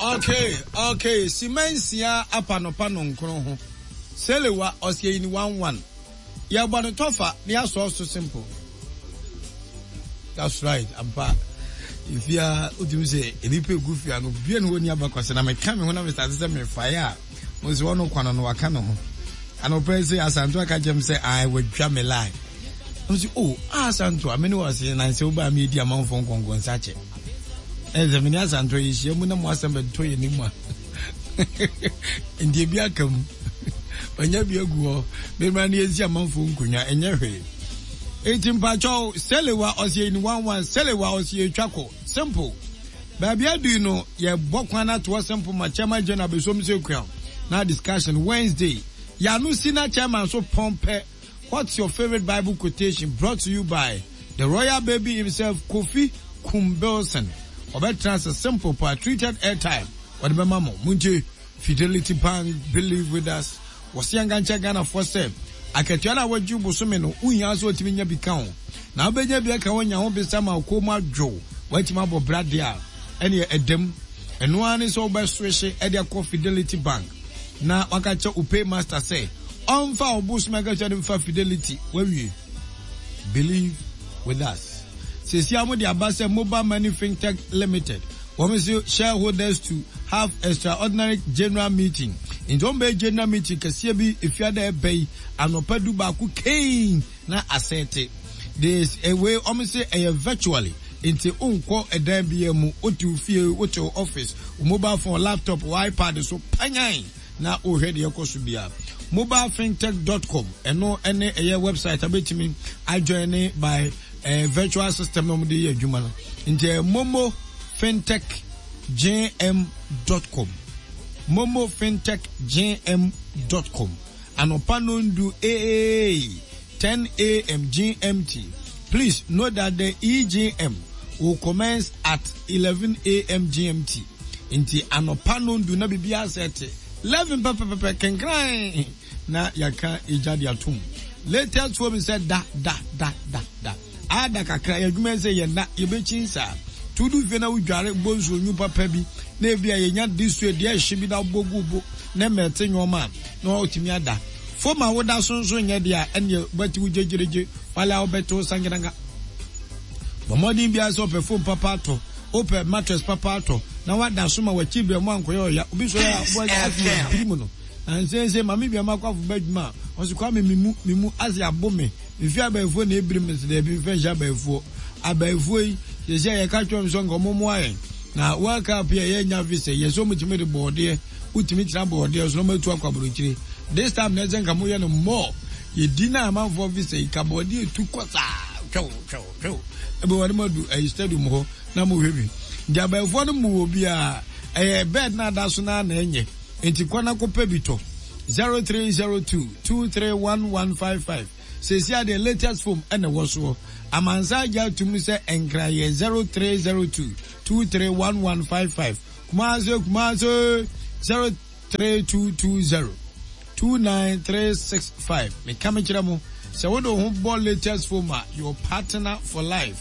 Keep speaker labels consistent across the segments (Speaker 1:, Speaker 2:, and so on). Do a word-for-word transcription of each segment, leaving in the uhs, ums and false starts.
Speaker 1: Okay, okay. Simensia apanopano nkro ho. Selewa osie ni one one. Ya bano tofa, they are so simple. That's right. Aba if you are utim say enipe gufi anu bia no ni abakwase na me ka me ho na me start say me fire. Mo se wono kwana no waka no ho. Ano prese asanto aka jem say I would dwa me lie. I say oh, asanto amene was na say oba me di amanfo nkongon sache. Eze me asanto yi hie mu na mo asem beto ye ni mu a. Ndie bia kam. Onya bia guo. Me ma na ezi amanfo nkonya enye hwe. eighteen pacho Selewa osie ni one one Selewa osie twako simple baby adu no ye bokwana to simple ma chairman general besom se kwa na discussion Wednesday ya no senior chairman so pompe. What's your favorite Bible quotation? Brought to you by the royal baby himself Kofi Kumbelson. Obetrans a simple part treated airtime what be mama munje Fidelity Bank believe with us was young and Ghana for step akatuana waju bosome no unya so otimi nya bika ho na obenya bia ka wonya ho besama akoma dwo watima bo bradia ene edem eno ani so obeswehye ede akọ Fidelity Bank na wakacha upe master say onfa obusuma gacha dem fa Fidelity wawie believe with us sesi amode abase mobile money fintech limited women shareholders to have extraordinary general meeting. In Dombe general meeting, Kasiabi, if you are there, bay, and Opadu Baku Kane, na asete. There's a way, almost say, a virtually, into unko a damn B M, what you feel, what your office, mobile phone, laptop, iPad, so panyai, na already your course will be up. mobile fintech dot com, and no any a website, I bet me, I join it by a virtual system, no day, Jumana, into Momo fintech j m dot com. Momo fintech j m dot com. Anopanundu A ten a m G M T. Please note that the E G M will commence at eleven a m G M T. Inti anopanundu na bibia sete eleven pepe pepe kenkran na yaka ijadi atum. Latest form said da da da da da. Ada kakra yadwuma se ye na yebechinsa. Tudu vena udware bonzo nyu papa bi na bia ye nya disue de ahye bi da bogubo na mete nyoma na otimi ada foma woda sonso nya de a ene bati wujejereje wala obeto sangiranga bomodin bia so perform papa to open mattress papa to na wada so ma wachi bia mo ankoyo ya obi so ya bo ya primu no and say say mami bia makwafu badwuma onso kwa me mimu mimu azi abome ifi abaefo na ebrim se de bi fe ja abaefo abaefo yi yesi ya katwom so ngomomo ayen na waka pia ye nya visa yeso mutimi de bode utimi tira bode so no matu akwabrochire this time na zenka mo ye no more ye dina amanfo visa ka bode tu kwasa twa twa twa ebe wade madu e stadium ho na mo hwebi ndiabaefo no mu obi a eh bed na da so na na enye enti kwana ko pebito zero three zero two two three one one five five sesi the latest form and was so amanza ja tumi se enkra ye zero three zero two two three one one five five kumazo kumazo zero three two two zero two nine three six five me kamechira mo se wodo ho ball latest form your partner for life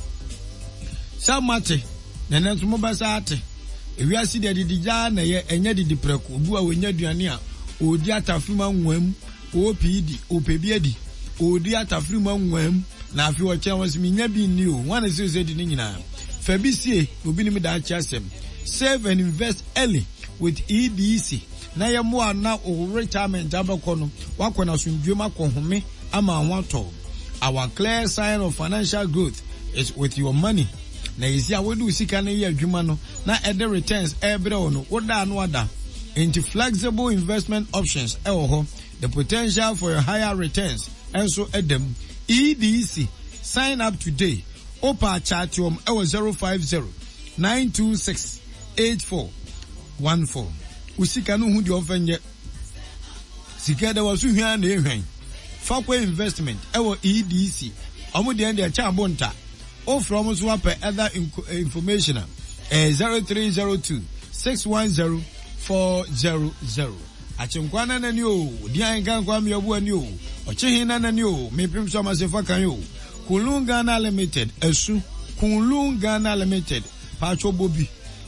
Speaker 1: samate nana tumo basate ewi aside de dija na ye enya de dipreku obu a wonya duane a odi atafima nwam O P D opebi adi odi atafima nwam na afi wo kyan wasimi nya bi ni o wan se se di ni nyina fabisie obi ni me da cha asem save and invest early with E D C na ye mo ana o retirement abakono wakona sundwem akohome ama anwato. Our clear sign of financial growth is with your money. Na isi a wodu sika na ye adwuma no na ede returns every ono woda no ada into flexible investment options ewo ho the potential for a higher returns and so edem E D C. Sign up today. Opa chatium ewo zero five zero nine two six eight four one four. Usika no hu di ofenye. Sika da wasu hia na ehwan. Fakwa investment ewo E D C. Omo de ende cha bonta. O from so per other information eh zero three zero two six one zero four zero zero. Achinkwana nani o di anga kwa mi obu ani o ochihin nani o me pim so ma se fakan yo Kulungana Limited esu Kulungana Limited pacho bobi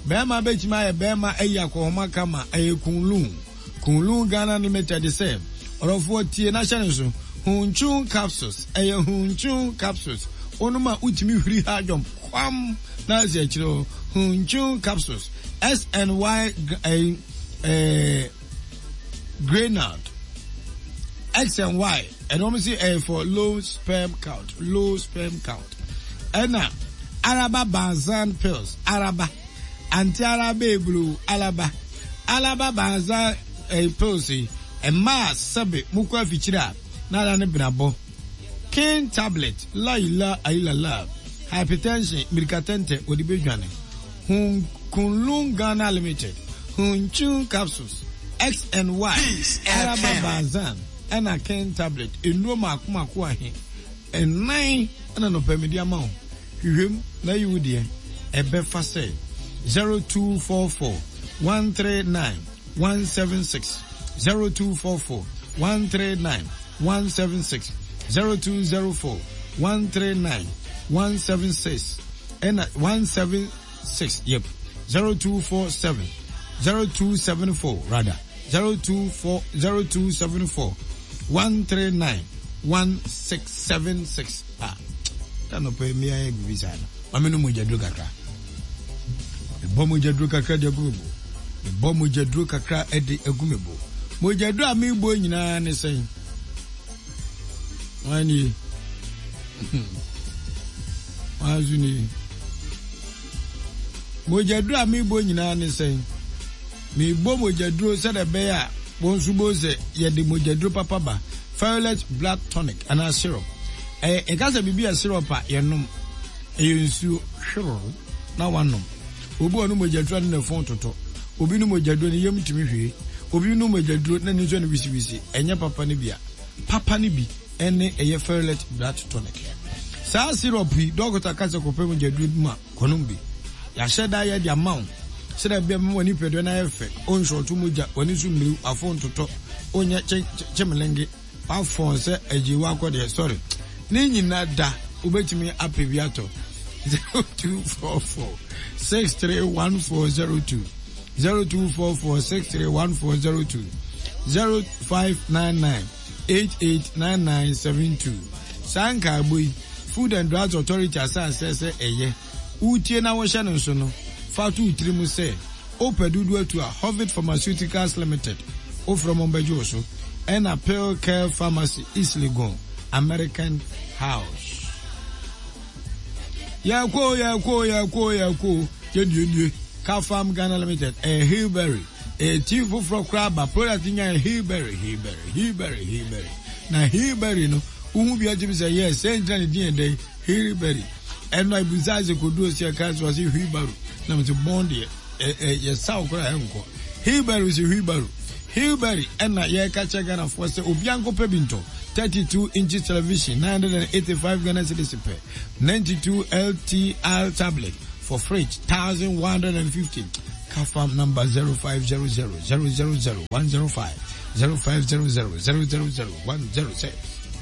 Speaker 1: Bema Bechima e Bema Eya Kohoma Kama e Kunlun Kunlun Ghana Limited the same or of what T National Hunchun capsules e Hunchun capsules Onuma Utimi Free Hajom Kwam Nazia Hunchun capsules S N Y a a Grenade X and Y and obviously A for low sperm count low sperm count and now Araba Bazan pills Araba Anti-Arabe blue, Alaba, Alaba Baza, a posy, a mass, subby, Mukwa Fichira, Nana Binabo, King tablet, Laila, Aila love, hypertension, Mirkatente, or the Bijane, Hun Kunlun Ghana Limited, Hun Chun capsules, X and Y, Araba Bazan, and a King tablet, in Roma Kumakwahi, and nine, and an open amount. Him, na you dear, a befa say. Zero two four four one three nine one seven six zero two four four one three nine one seven six zero two zero four one three nine one seven six and one seven six yep zero two four seven zero two seven four rather zero two four zero two seven four one three nine one six seven six ah that no pay me I visa no amenu mo jadro kakra Bomo jadro kakra de agubo. Bomo jadro kakra ede agumebo. Mo jadro amibo nyina ne sen. Wani. Wazuni. Mo jadro amibo nyina ne sen. Mi bomo jadro se de be a bonsubo se ye de mo jadro papa ba. Violet blood tonic and a syrup. Eh e ka se bibi a syrup a ye nom. E nsu hworo na wanom. Obi onu mojadro na fon toto obi nu mojadro ni yem timi hwe obi nu mojadro na ni zo na bisi bisi enye papa ni bia papa ni bi ene eye Violet blood tonic sa syrup yi doctor ka se ko pe mojadro ma konum bi ya sheda ya dia maun sheda bia me woni pedo na efe on so to moja woni su miru afon toto onye chemelenge afon se ejiwa akode sorry ni nyina da obetimi apebiato zero two four four six three one four zero two zero two four four six three one four zero two zero five nine nine eight eight nine nine seven two Sanka boy Food and Drugs Authority asan sese eye utie na wo hye no so no fatu utiri mu se opedudu atu a Hovid Pharmaceuticals Limited o from Ombejo so and a Pearl Care Pharmacy East Legon American House. Yako, yako, yako, yako, yedie, Kafam Ghana Limited, a Hillberry, a chief for crab, a product in a Hillberry, Hillberry, Hillberry, Hillberry. Now, Hillberry, no, who be a Jimmy say, yes, Saint Johnny D and Day, Hillberry. And my besides, I could do a case was a Hillberry. Now, to bond here, a South Korea, Hillberry is a Hillberry. Hillberry, and na ye catch a Ghana for the Obianco Pebinto. thirty-two inches television, nine hundred eighty-five Ghana cedis per ninety-two L T R tablet for fridge, one thousand one hundred fifty. Kafam number zero five zero zero zero zero zero one zero five zero five zero zero zero zero zero one zero six.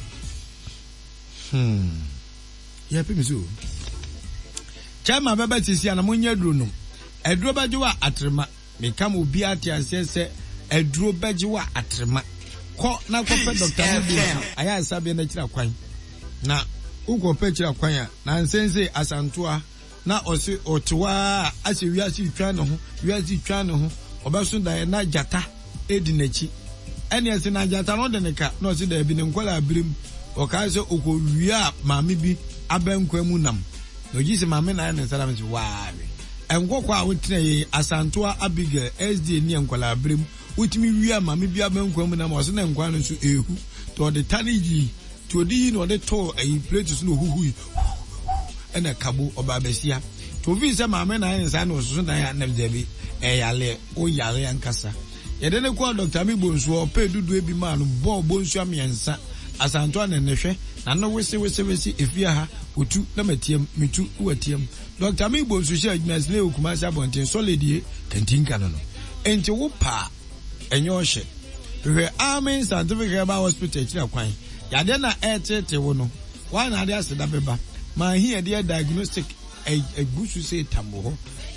Speaker 1: Hmm. Yeah, people so. Chama baba tisi ana munya duro no. Eduro bajiwa atrema. Me kam obi ati asese eduro bajiwa atrema. Ko na ko pe doctor no aya sabe na kira kwan na uko pe kira kwan a na nsense asantoa na osi otoa ase wiase twa no ho wiase twa no ho obeso da na jata edi nachi ene ase na jata no de neka na osi da bi ne nkola abrim o ka se okowia maame bi abenkwa mu nam no gisi maame na ne salam si waare enkokwa a wotene asantoa Abigail S D ni nkola abrim utimi wia ma me bia bankwa mu na ma so na nkwa no so ehu to the tanigi to di no de to a plate no huhu ena kabo oba besia to vi se ma me na nsa na so na ya na debi e yale o yale ankasa ye de ne ko Doctor Mibonsu o pe dudu ebi ma no bo bonsu amiensa asanto na nehwe na no wese wese wese efia ha otu na matiem mitu watiem Doctor Mibonsu she admas le okumasa bonten solidie kantinka no no enti wo pa enyoshe we Amen Scientific Herbal Hospital kira kwan ya de na etete wo no wa na de aseda beba ma here de diagnostic egusu say tambo ho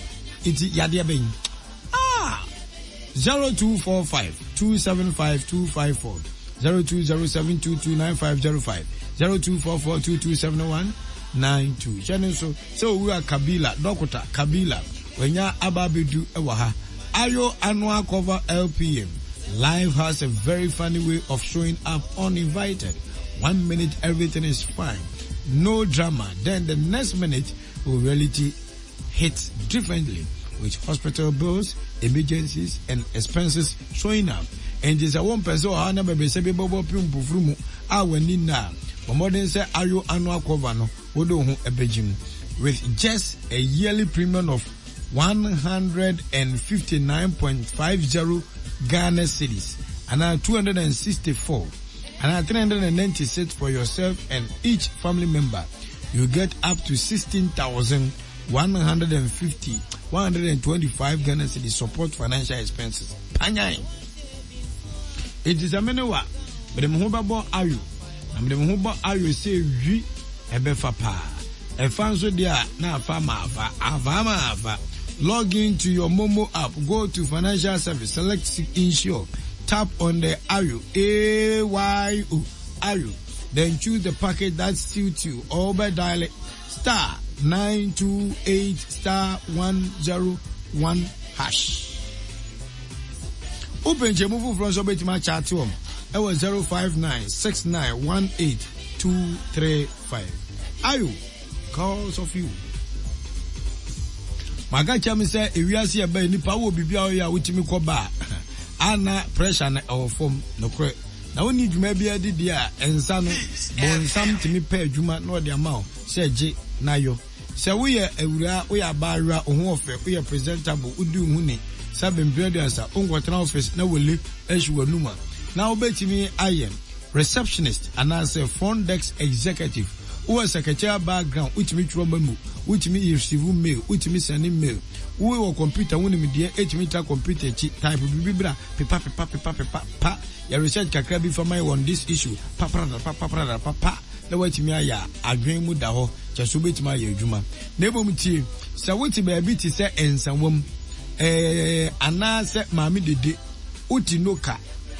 Speaker 1: iti yade ben ah zero two four five two seven five two five four zero two zero seven two two nine five zero five zero two four four two two seven one nine two. Channel so so we are Kabila Doctor Kabila wenya ababedu ewa ha Ayo annual cover L P M. Life has a very funny way of showing up uninvited. One minute everything is fine, no drama. Then the next minute reality hits differently with hospital bills, emergencies, and expenses showing up. And there's a one person who has never been said before. Pum I when in now. But more than say Ayo annual cover no wodo hu ebejim with just a yearly premium of one hundred fifty-nine point five zero Ghana cedis, and now two hundred sixty-four, and now three hundred ninety-six for yourself and each family member. You get up to sixteen thousand one hundred fifty, one hundred twenty-five Ghana cedis support financial expenses. Panyai. It is a menewa, but the Mohobabo Ayu, and the Mohoba Ayu say, we ebe fapa. A fanso dia na fama ava, ava ava. Log into your Momo app, go to financial service, select insure, tap on the Ayu, A Y U, Ayu, then choose the package that suits you, or by dial star nine two eight star one zero one hash. Open your move from Sobet my chat to him. It was zero five nine six nine one eight two three five. Ayu, cause of you. Magacha me say if you see a be nipa wo bibia o ya wutimi ko ba ana pressure na o form no kre na woni dwuma bia di dia ensa no bon sam timi pa adwuma na odi ama o se je na yo se wo ye awura wo ya ba awura o ho ofe wo ye presentable udi hu ni sabe mbredansa ongwotena office na wole ehwa numa na obetimi aye receptionist ana say front desk executive who secretarial background utimi tro mamu utimi receive mail utimi send mail we wo computer woni me de etimi ta computer chi type bibibra pepa pepa pepa pepa pa ya research kakra bi for my on this issue pa pa pa pa pa pa pa na watimi aya adwen mu da ho che so betimi aya adwuma na ebom tie se woti ba bi ti se ensanwam eh ana se maami dede uti noka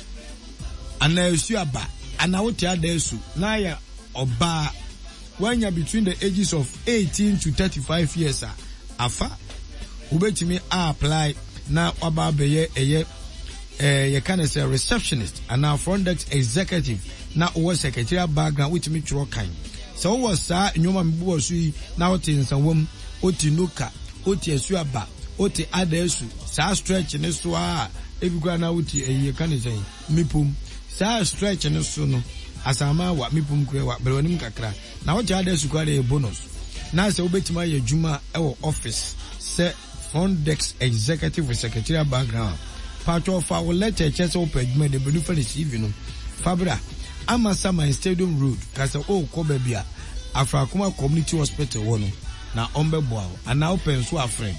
Speaker 1: ana esu aba ana woti adesu na ya oba when you're between the ages of eighteen to thirty-five years, afa, ubetimi apply na waba beye eye eh you can say receptionist and now front desk executive na owo secretarial background which me churo kan. So was sa nyoma mbu osu na oti nsawom oti noka oti esu aba oti adesu sa stretch ne so a ebigwa na oti eye kan say mipum sa stretch ne so no asama wa mipum kure wa bere wanim kakra na wo jade su kwade bonus na se obetima ye djuma e wo office se front desk executive secretarial background patro fa wo letter chese wo padjuma de benu fa receive no fabra amasama stadium road kasa o ko ba bia Afrakuma community hospital wo no na ombe boa ana open so afren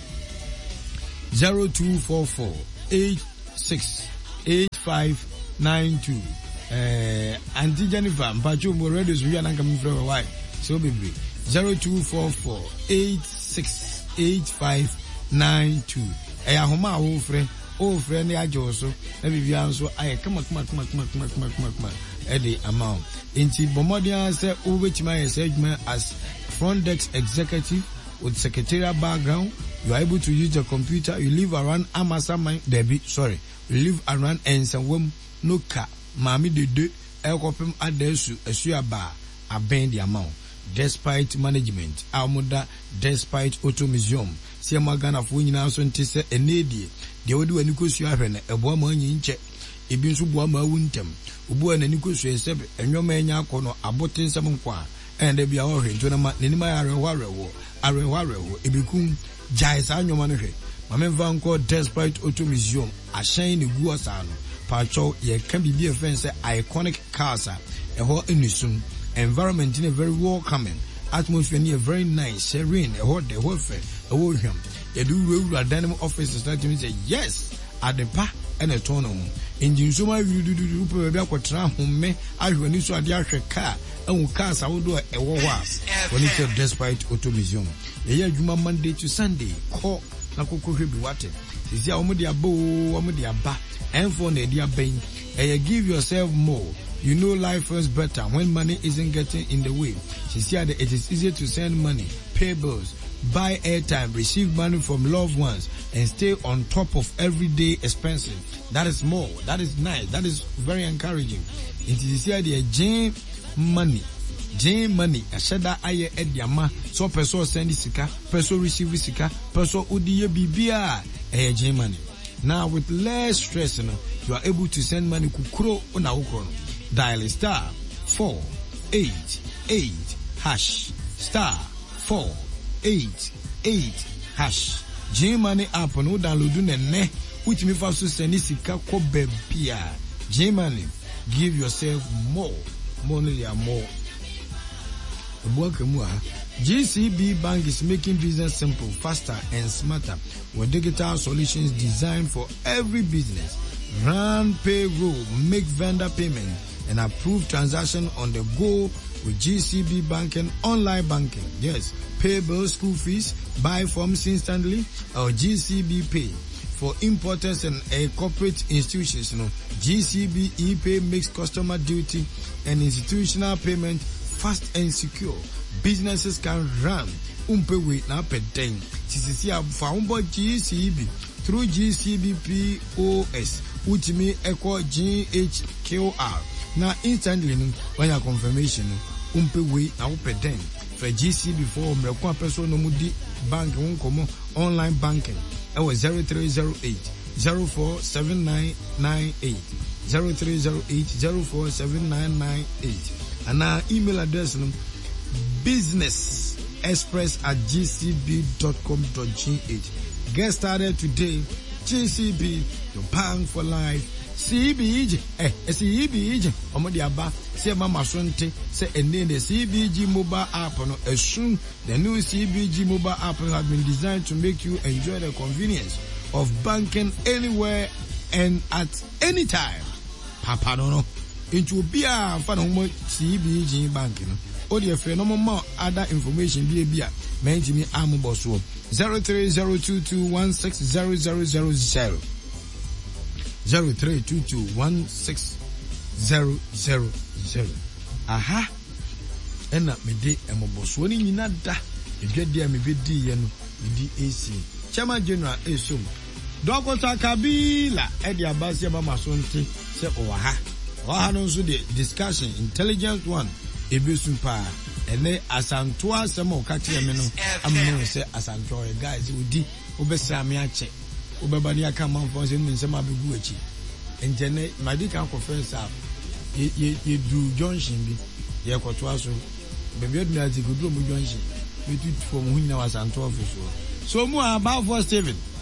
Speaker 1: zero two four four eight six eight five nine two. Uh, Auntie Jennifer, Mpachu mo radio so yana come from why so baby zero two four four eight six eight five nine two. Eh ahoma wo frɛ o frɛ ne ajo so na bibia nso aye kama kama kama kama kama kama kama kama e dey amount enti bomodia say o betima yes adwuma as front desk executive with secretarial background. You are able to use the computer. You live around Amasa Debbie sorry you live around Ensawam Noka Mami de de Elkopim Adesu Esuaba Aben the amount. Despite management, Almoda, despite Auto Museum, Siamagana of Winina Sontise and Nadi, the Odu and Nicosia a woman in check, Ibinsu Buama Wintem, Ubu and Nicosia Seb, and your man Yakono, Abotin Samonqua, and they be our Rentonama, Ninima Arewaro, Arewaro, Ibicum, Jais Anyo Manahe, Mamen Vanco, despite Auto Museum, a shiny Guasano. Pacho, ye can be a fence, iconic casa, a whole innocent environment in a very welcoming atmosphere, near very nice, serene, a hot, the whole fair, a whole him. Ye do regular dynamo officers like to say, yes, at the pa and a tonum. In Jinsuma, you do do do tram home, me, I will need to a car, and cars I will do a war when it's a despite Auto Museum. A year Juma Monday to Sunday, call na kokohwe bi wate sisi a omo de aba o omo de aba enfo na de aba yin eh give yourself more. You know life is better when money isn't getting in the way. Sisi a it is easier to send money, pay bills, buy airtime, receive money from loved ones, and stay on top of everyday expenses. That is more. That is nice. That is very encouraging. It is here the Jane money. Jane money. A shada aye ediama. So person send sika, person receive sika, person udiye bibia. A Jane money. Now with less stress, you know, you are able to send money kukro una ukro. Dial star four eight eight hash star four eight eight hash. Jane money app no download ne ne. Which me first send sika ko bebia. Jane money. Give yourself more. More than more. G C B Bank is making business simple, faster, and smarter with digital solutions designed for every business. Run payroll, make vendor payment, and approve transaction on the go with G C B Banking online banking. Yes, pay bills, school fees, buy forms instantly, or G C B Pay. For importers and uh, corporate institutions, you know, G C B ePay makes customer duty and institutional payment fast and secure. Businesses can run umpe with na pedeng. C C C found by G C B through G C B P O S, which means echo G H Q R. Now instantly, when your confirmation umpe with na pedeng for G C B for me kwa person no mudi bank unkomo online banking. It was zero three zero eight zero four seven nine nine eight zero three zero eight zero four seven nine nine eight, and our email address business express at g c b dot com dot g h. Get started today. G C B, your bank for life. C B G, eh, C B G, Omodi Aba, say Mama Sunte, say and then the C B G mobile app no assume the new C B G mobile app has been designed to make you enjoy the convenience of banking anywhere and at any time. Papa no no. Into be a fan of C B G banking. Or the friend no more other information be a beer. Mention me I'm boss zero three zero two two one six zero zero zero zero. Zero three two two one six zero zero zero. Aha. Ena me de emoboso ni nyina da. Edwade a me be di ye no me di A C. Chairman General Esum. Doctor Kabila e di abase mama so nte se oha. Oha no so de discussion intelligent one. Ebesun pa. Ene asantoa se mo ka tie me no. Amno se asantoa guys odi obesra me ache. Ubabani aka manfo se nsema begu achi entene madika conference up ye ye ye du junction bi ye kwoto aso bebe oduna ati gudu mu junction me tu from hu nyina wasanto office so mu about for Steven